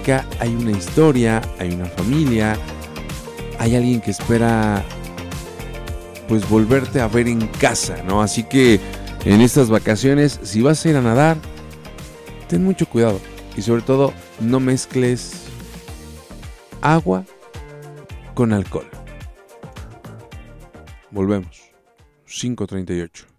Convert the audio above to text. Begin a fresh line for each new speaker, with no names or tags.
significa hay una historia, hay una familia, hay alguien que espera pues volverte a ver en casa, ¿no? Así que en estas vacaciones, si vas a ir a nadar, ten mucho cuidado y sobre todo no mezcles agua con alcohol. Volvemos. 5:38.